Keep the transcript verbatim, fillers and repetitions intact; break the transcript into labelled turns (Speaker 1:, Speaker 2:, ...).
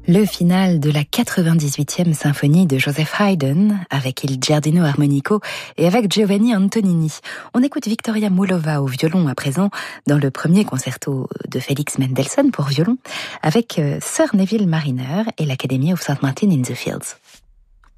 Speaker 1: Le final de la quatre-vingt-dix-huitième symphonie de Joseph Haydn, avec Il Giardino Armonico et avec Giovanni Antonini. On écoute Victoria Mullova au violon à présent, dans le premier concerto de Félix Mendelssohn pour violon, avec Sir Neville Marriner et l'Academy of Saint Martin in the Fields.